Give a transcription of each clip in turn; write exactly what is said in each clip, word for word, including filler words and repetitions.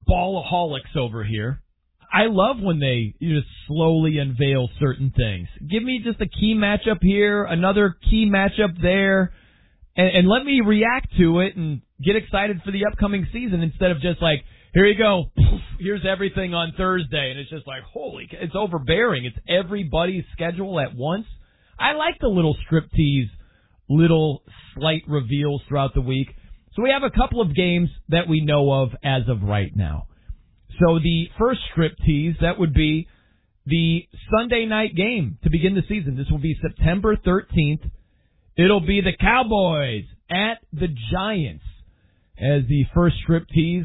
ballaholics over here. I love when they you just slowly unveil certain things. Give me just a key matchup here, another key matchup there, and, and let me react to it and get excited for the upcoming season instead of just like, here you go, here's everything on Thursday, and it's just like, holy, it's overbearing. It's everybody's schedule at once. I like the little striptease, little slight reveals throughout the week. So we have a couple of games that we know of as of right now. So the first striptease, that would be the Sunday night game to begin the season. This will be September thirteenth. It'll be the Cowboys at the Giants as the first striptease.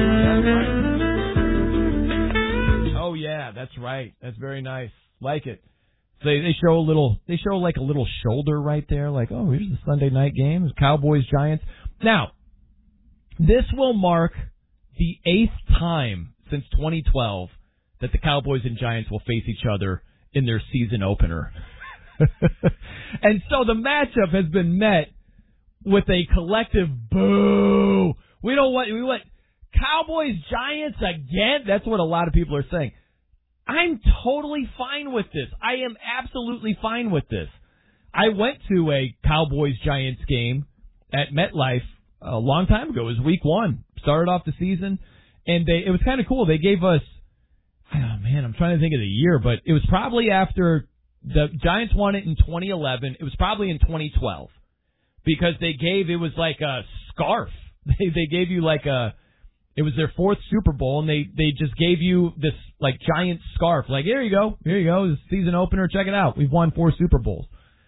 Oh, yeah, that's right. That's very nice. Like it. So they, they show a little, they show like a little shoulder right there, like, oh, here's the Sunday night game. It's Cowboys, Giants. Now, this will mark the eighth time since twenty twelve that the Cowboys and Giants will face each other in their season opener. And so the matchup has been met with a collective boo. We don't want, we want Cowboys, Giants again. That's what a lot of people are saying. I'm totally fine with this. I am absolutely fine with this. I went to a Cowboys, Giants game at MetLife a long time ago. It was week one. Started off the season, and they, it was kind of cool. They gave us, oh man, I'm trying to think of the year, but it was probably after the Giants won it in twenty eleven. It was probably in twenty twelve because they gave, it was like a scarf. They, they gave you like a, it was their fourth Super Bowl, and they, they just gave you this like giant scarf. Like, here you go. Here you go. This season opener. Check it out. We've won four Super Bowls.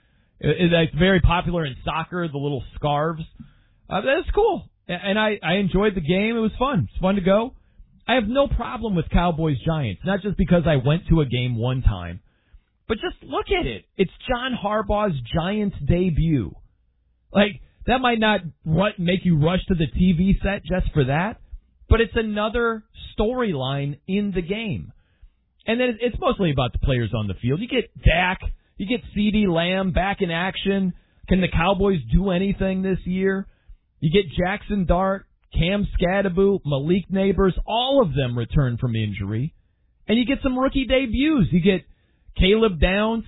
It, it's very popular in soccer, the little scarves. Uh, that's cool. And I, I enjoyed the game. It was fun. It's fun to go. I have no problem with Cowboys Giants, not just because I went to a game one time, but just look at it. It's John Harbaugh's Giants debut. Like, that might not what make you rush to the T V set just for that, but it's another storyline in the game. And then it's mostly about the players on the field. You get Dak, you get CeeDee Lamb back in action. Can the Cowboys do anything this year? You get Jackson Dart, Cam Skadaboo, Malik Neighbors, all of them return from injury. And you get some rookie debuts. You get Caleb Downs,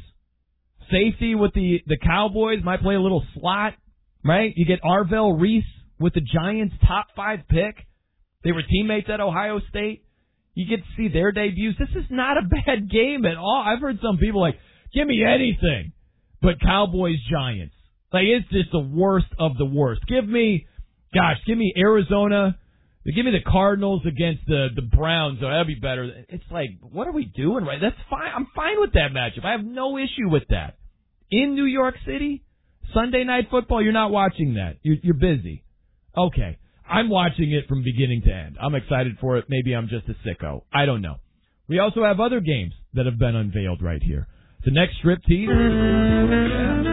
safety with the, the Cowboys, might play a little slot, right? You get Arvell Reese with the Giants' top five pick. They were teammates at Ohio State. You get to see their debuts. This is not a bad game at all. I've heard some people like, give me anything but Cowboys Giants. Like, it's just the worst of the worst. Give me, gosh, give me Arizona. Give me the Cardinals against the, the Browns. Oh, that'd be better. It's like, what are we doing, right? That's fine. I'm fine with that matchup. I have no issue with that. In New York City, Sunday Night Football, you're not watching that. You're, you're busy. Okay. I'm watching it from beginning to end. I'm excited for it. Maybe I'm just a sicko. I don't know. We also have other games that have been unveiled right here. The next striptease. Yeah.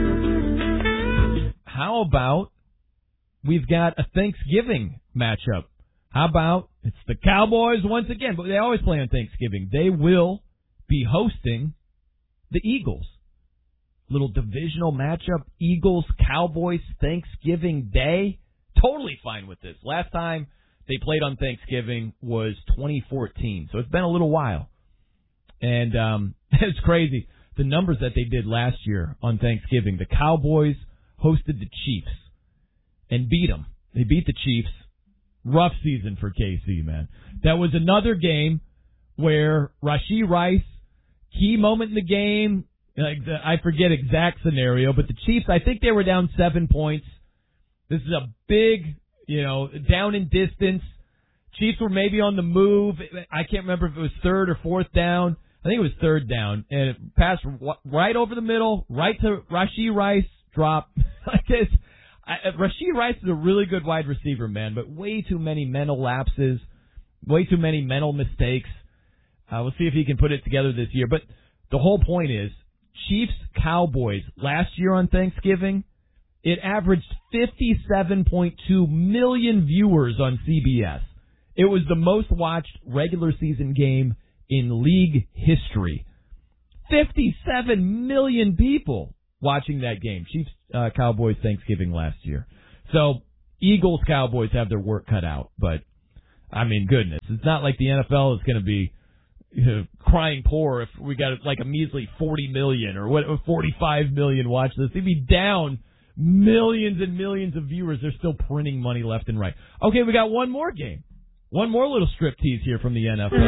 How about we've got a Thanksgiving matchup? How about it's the Cowboys once again, but they always play on Thanksgiving. They will be hosting the Eagles. Little divisional matchup, Eagles, Cowboys, Thanksgiving Day. Totally fine with this. Last time they played on Thanksgiving was twenty fourteen, so it's been a little while. And um, it's crazy. The numbers that they did last year on Thanksgiving, the Cowboys hosted the Chiefs and beat them. They beat the Chiefs. Rough season for K C, man. That was another game where Rashee Rice, key moment in the game, like the, I forget exact scenario, but the Chiefs, I think they were down seven points. This is a big, you know, down in distance. Chiefs were maybe on the move. I can't remember if it was third or fourth down. I think it was third down. And it passed right over the middle, right to Rashee Rice, drop. Like this. I, Rashee Rice is a really good wide receiver, man, but way too many mental lapses, way too many mental mistakes. Uh, we'll see if he can put it together this year. But the whole point is, Chiefs-Cowboys, last year on Thanksgiving, it averaged fifty-seven point two million viewers on C B S. It was the most watched regular season game in league history. fifty-seven million people watching that game. Chiefs, uh, Cowboys Thanksgiving last year. So Eagles, Cowboys have their work cut out, but I mean, goodness, it's not like the N F L is going to be you know, crying poor if we got like a measly forty million or what, forty-five million watch this. They'd be down millions and millions of viewers. They're still printing money left and right. Okay, we got one more game. One more little strip tease here from the N F L.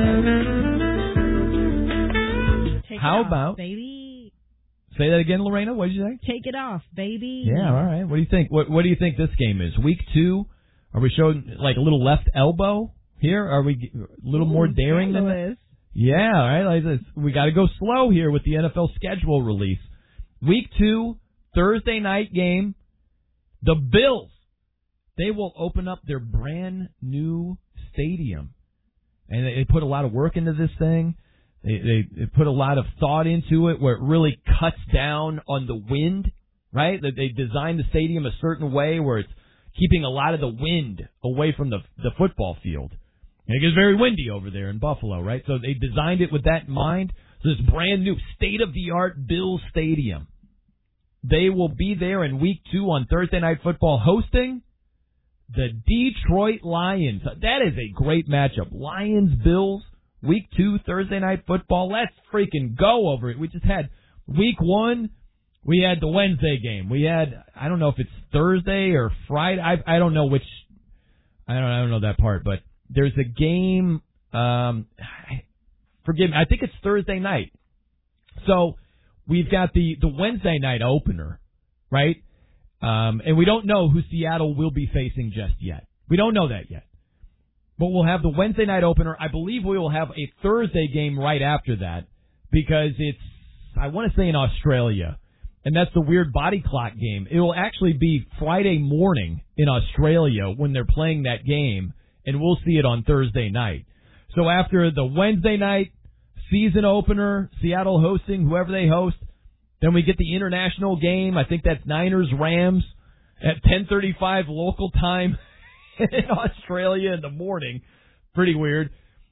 Take How it off, about, baby? Say that again, Lorena? What did you say? Take it off, baby. Yeah, all right. What do you think? What What do you think this game is? Week two? Are we showing like a little left elbow here? Are we a little Ooh, more daring than that? Yeah, all right. Like this. We got to go slow here with the N F L schedule release. Week two, Thursday night game. The Bills. They will open up their brand new stadium. And they put a lot of work into this thing. They, they, they put a lot of thought into it where it really cuts down on the wind, right? That they designed the stadium a certain way where it's keeping a lot of the wind away from the the football field. And it gets very windy over there in Buffalo, right? So they designed it with that in mind. So this brand new state-of-the-art Bills stadium. They will be there in week two on Thursday Night Football hosting the Detroit Lions. That is a great matchup. Lions-Bills, week two, Thursday Night Football. Let's freaking go over it. We just had week one. We had the Wednesday game. We had, I don't know if it's Thursday or Friday. I I don't know which, I don't, I don't know that part, but there's a game, um, forgive me, I think it's Thursday night. So we've got the, the Wednesday night opener, right? Um, and we don't know who Seattle will be facing just yet. We don't know that yet. But we'll have the Wednesday night opener. I believe we will have a Thursday game right after that because it's, I want to say in Australia. And that's the weird body clock game. It will actually be Friday morning in Australia when they're playing that game, and we'll see it on Thursday night. So after the Wednesday night season opener, Seattle hosting whoever they host, then we get the international game. I think that's Niners-Rams at ten thirty-five local time in Australia in the morning. Pretty weird.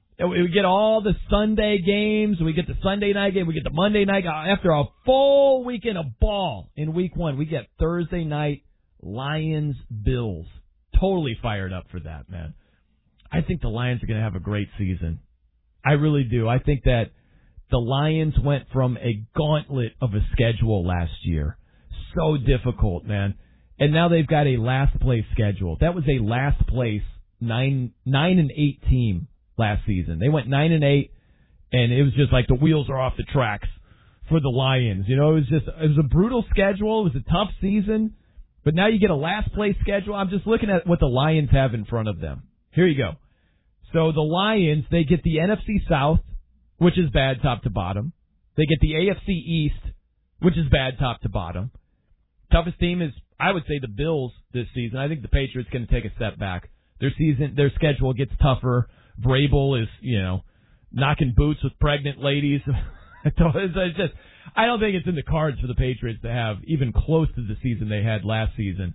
We get all the Sunday games. We get the Sunday night game. We get the Monday night. After a full weekend of ball in week one, we get Thursday night Lions-Bills. Totally fired up for that, man. I think the Lions are going to have a great season. I really do. I think that the Lions went from a gauntlet of a schedule last year. So difficult, man. And now they've got a last place schedule. That was a last place nine, nine and eight team last season. They went nine and eight, and it was just like the wheels are off the tracks for the Lions. You know, it was just it was a brutal schedule. It was a tough season, but now you get a last place schedule. I'm just looking at what the Lions have in front of them. Here you go. So the Lions, they get the N F C South, which is bad top to bottom. They get the A F C East, which is bad top to bottom. Toughest team is, I would say, the Bills this season. I think the Patriots going to take a step back. Their season, their schedule gets tougher. Vrabel is, you know, knocking boots with pregnant ladies. it's just, I don't think it's in the cards for the Patriots to have even close to the season they had last season.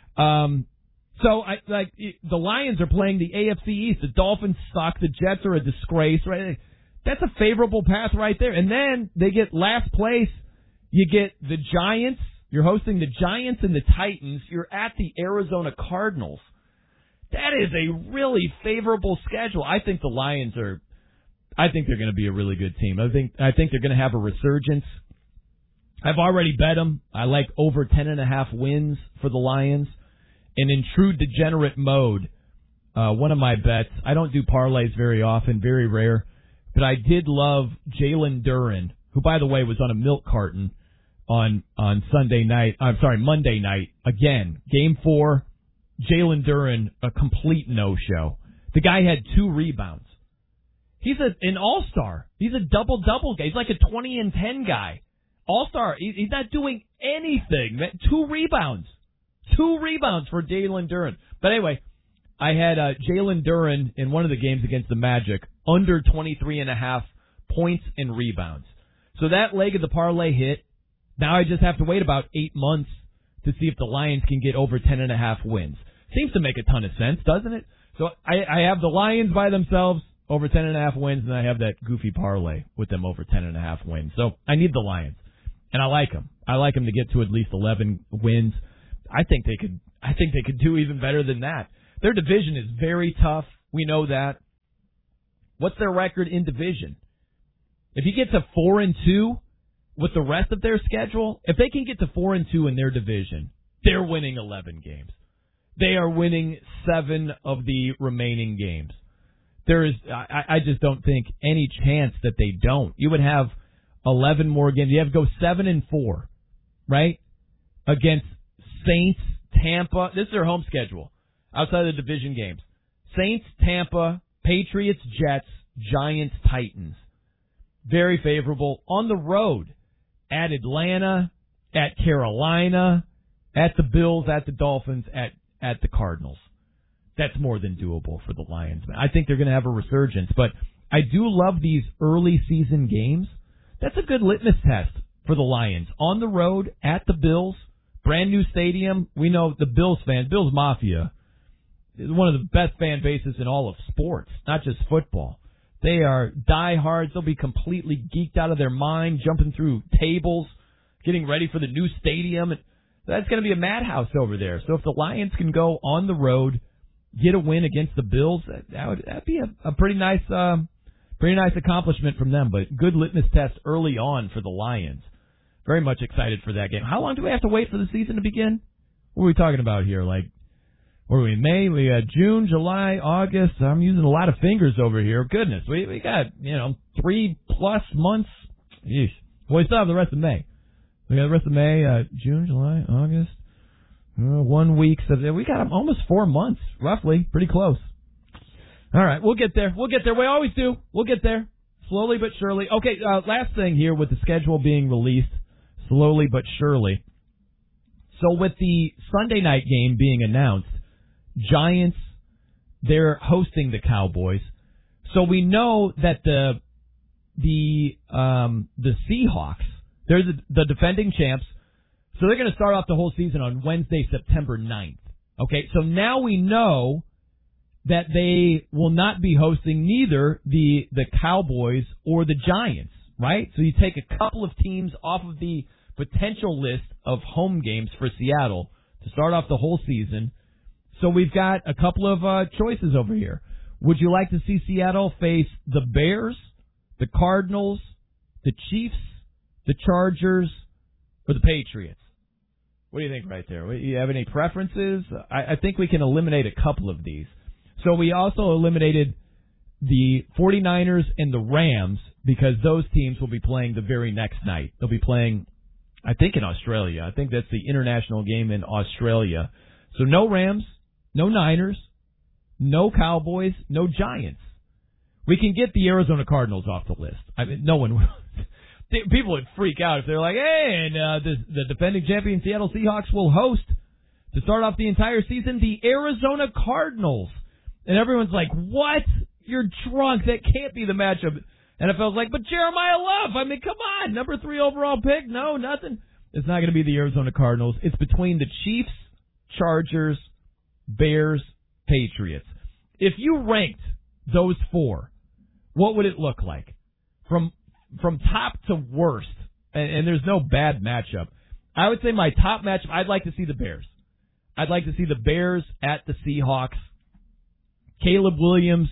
Um, so, I like the Lions are playing the A F C East. The Dolphins suck. The Jets are a disgrace. Right? That's a favorable path right there. And then they get last place. You get the Giants. You're hosting the Giants and the Titans. You're at the Arizona Cardinals. That is a really favorable schedule. I think the Lions are, I think they're going to be a really good team. I think, I think they're going to have a resurgence. I've already bet them. I like over ten and a half wins for the Lions. And in true degenerate mode, uh, one of my bets, I don't do parlays very often, very rare, but I did love Jalen Duren, who, by the way, was on a milk carton on, on Sunday night. I'm sorry, Monday night. Again, game four. Jalen Duren, a complete no-show. The guy had two rebounds. He's a, an all-star. He's a double-double guy. He's like a twenty and ten guy. All-star. He, he's not doing anything. Two rebounds. Two rebounds for Jalen Duren. But anyway, I had uh, Jalen Duren in one of the games against the Magic under twenty-three and a half points and rebounds. So that leg of the parlay hit. Now I just have to wait about eight months to see if the Lions can get over ten and a half wins. Seems to make a ton of sense, doesn't it? So I, I have the Lions by themselves over ten and a half wins, and I have that goofy parlay with them over ten and a half wins. So I need the Lions, and I like them. I like them to get to at least eleven wins. I think they could. I think they could do even better than that. Their division is very tough. We know that. What's their record in division? If you get to four and two with the rest of their schedule, if they can get to four and two in their division, they're winning eleven games. They are winning seven of the remaining games. There is, I, I just don't think any chance that they don't. You would have eleven more games. You have to go seven and four, right? Against Saints, Tampa. This is their home schedule outside of the division games. Saints, Tampa, Patriots, Jets, Giants, Titans. Very favorable. On the road, at Atlanta, at Carolina, at the Bills, at the Dolphins, at, at the Cardinals. That's more than doable for the Lions. I think they're going to have a resurgence. But I do love these early season games. That's a good litmus test for the Lions. On the road, at the Bills, brand new stadium. We know the Bills fans, Bills Mafia, is one of the best fan bases in all of sports, not just football. They are diehards. They'll be completely geeked out of their mind, jumping through tables, getting ready for the new stadium. That's going to be a madhouse over there. So if the Lions can go on the road, get a win against the Bills, that would that'd be a, a pretty nice, uh, pretty nice accomplishment from them. But good litmus test early on for the Lions. Very much excited for that game. How long do we have to wait for the season to begin? What are we talking about here? Like, where are we? May? We got June, July, August. I'm using a lot of fingers over here. Goodness, we we got, you know, three plus months. Yeesh. Well, we still have the rest of May. We got the rest of May, uh, June, July, August. Uh, one week. So we got almost four months, roughly. Pretty close. All right, we'll get there. We'll get there. We always do. We'll get there. Slowly but surely. Okay, uh, last thing here with the schedule being released. Slowly but surely. So with the Sunday night game being announced, Giants, they're hosting the Cowboys. So we know that the the um, the Seahawks, they're the, the defending champs, so they're going to start off the whole season on Wednesday, September ninth. Okay, so now we know that they will not be hosting neither the the Cowboys or the Giants, right? So you take a couple of teams off of the potential list of home games for Seattle to start off the whole season. So we've got a couple of uh, choices over here. Would you like to see Seattle face the Bears, the Cardinals, the Chiefs, the Chargers, or the Patriots? What do you think right there? Do you have any preferences? I, I think we can eliminate a couple of these. So we also eliminated the 49ers and the Rams because those teams will be playing the very next night. They'll be playing, I think, in Australia. I think that's the international game in Australia. So no Rams. No Niners, no Cowboys, no Giants. We can get the Arizona Cardinals off the list. I mean, no one would. People would freak out if they're like, hey, and uh, the, the defending champion Seattle Seahawks will host, to start off the entire season, the Arizona Cardinals. And everyone's like, what? You're drunk. That can't be the matchup. N F L's like, but Jeremiah Love, I mean, come on. Number three overall pick? No, nothing. It's not going to be the Arizona Cardinals. It's between the Chiefs, Chargers, Bears, Patriots. If you ranked those four, what would it look like? From from top to worst, and, and there's no bad matchup. I would say my top matchup, I'd like to see the Bears. I'd like to see the Bears at the Seahawks. Caleb Williams,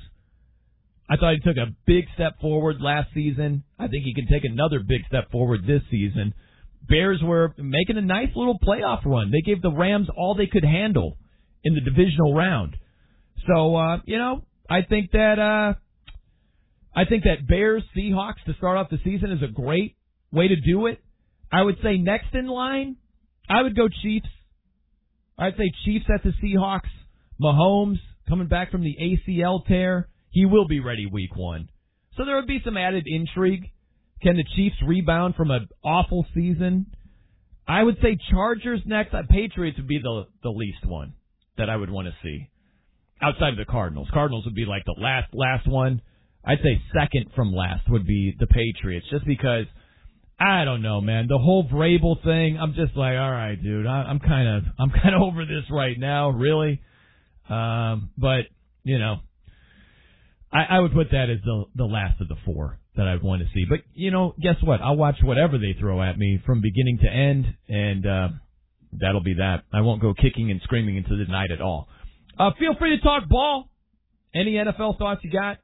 I thought he took a big step forward last season. I think he can take another big step forward this season. Bears were making a nice little playoff run. They gave the Rams all they could handle in the divisional round. So, uh, you know, I think that, uh, I think that Bears, Seahawks to start off the season is a great way to do it. I would say next in line, I would go Chiefs. I'd say Chiefs at the Seahawks. Mahomes coming back from the A C L tear. He will be ready week one. So there would be some added intrigue. Can the Chiefs rebound from an awful season? I would say Chargers next. Patriots would be the, the least one that I would want to see. Outside of the Cardinals. Cardinals would be like the last, last one. I'd say second from last would be the Patriots, just because, I don't know, man. The whole Vrabel thing, I'm just like, all right, dude, I, I'm kind of, I'm kind of over this right now, really. Um, but, you know, I, I would put that as the, the last of the four that I'd want to see. But, you know, guess what? I'll watch whatever they throw at me from beginning to end, and, uh, that'll be that. I won't go kicking and screaming into the night at all. Uh, feel free to talk ball Any N F L thoughts you got?